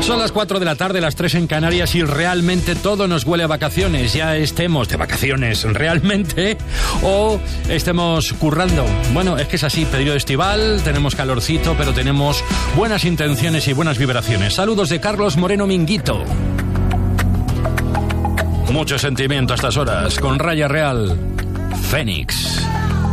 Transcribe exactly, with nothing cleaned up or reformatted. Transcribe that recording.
Son las cuatro de la tarde, las tres en Canarias y realmente todo nos huele a vacaciones. Ya estemos de vacaciones realmente o estemos currando. Bueno, es que es así, periodo estival, tenemos calorcito, pero tenemos buenas intenciones y buenas vibraciones. Saludos de Carlos Moreno Minguito. Mucho sentimiento a estas horas con Raya Real, Fénix.